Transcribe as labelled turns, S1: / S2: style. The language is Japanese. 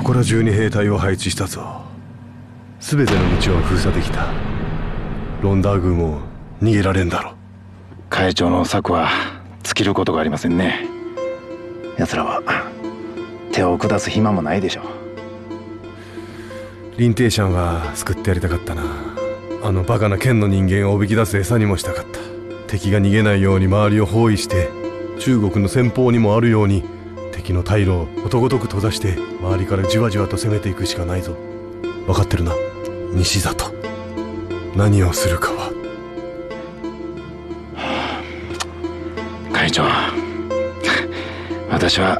S1: そこら中に兵隊を配置したぞ。全ての道を封鎖できた。ロンダー軍も逃げられんだろう。
S2: 会長の策は尽きることがありませんね。奴らは手を下す暇もないでしょう。
S1: リンテイシャンは救ってやりたかったな。あのバカな剣の人間をおびき出す餌にもしたかった。敵が逃げないように周りを包囲して、中国の先方にもあるように敵の退路をことごとく閉ざして周りからじわじわと攻めていくしかないぞ。分かってるな西里。何をするかは。
S2: 会長、私は